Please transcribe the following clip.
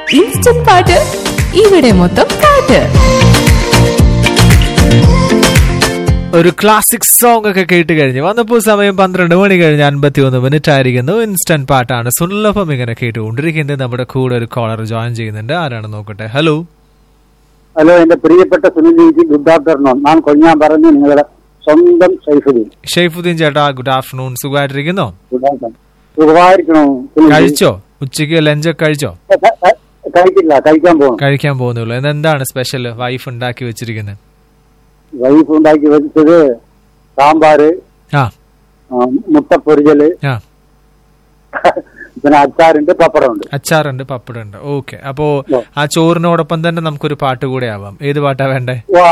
Instant പാട്ട് ഇവിടെ മൊത്തം പാട്ട്. ഒരു ക്ലാസിക് സോങ് ഒക്കെ കേട്ട് കഴിഞ്ഞ് വന്നപ്പോൾ സമയം 12 മണി കഴിഞ്ഞ് 51 മിനിറ്റ് ആയിരിക്കുന്നു. ഇൻസ്റ്റന്റ് പാട്ടാണ് സുനിലൊപ്പം ഇങ്ങനെ കേട്ടുകൊണ്ടിരിക്കുന്നത്. നമ്മുടെ കൂടെ ഒരു കോളർ ജോയിൻ ചെയ്യുന്നുണ്ട്. ആരാണ് നോക്കട്ടെ. ഹലോ ഹലോ, എന്റെ പ്രിയപ്പെട്ട സുനിൽജി, ഗുഡ് ആഫ്റ്റർനൂൺ. ഞാൻ കൊഞ്ഞാൻ പറഞ്ഞു നിങ്ങളുടെ സ്വന്തം ഷെയ്ഫുദ്ദീൻ ചേട്ടാ, ഗുഡ് ആഫ്റ്റർനൂൺ. സുഖമായിട്ടിരിക്കുന്നോ? സുഖമായിരിക്കണോ? കഴിച്ചോ? ഉച്ചയ്ക്ക് ലഞ്ചൊക്കെ കഴിച്ചോ? കഴിക്കില്ല, കഴിക്കാൻ പോകുന്നുള്ളൂ. എന്താണ് സ്പെഷ്യൽ വൈഫ് ഉണ്ടാക്കി വെച്ചിരിക്കുന്നത്? വൈഫ് ഉണ്ടാക്കി വെച്ചത് സാമ്പാറ്, മുട്ടപ്പൊരിച്ചല്, പിന്നെ അച്ചാറുണ്ട്, പപ്പടമുണ്ട്. ഓക്കെ. അപ്പോ ആ ചോറിനോടൊപ്പം തന്നെ നമുക്കൊരു പാട്ട് കൂടെ ആവാം. ഏത് പാട്ടാ വേണ്ടേ?